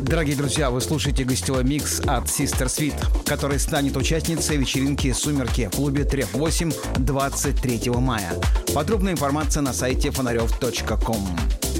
Дорогие друзья, вы слушаете гостевой микс от Sister Sweet, который станет участницей вечеринки «Сумерки» в клубе Треф 8 23 мая. Подробная информация на сайте фонарев.ком.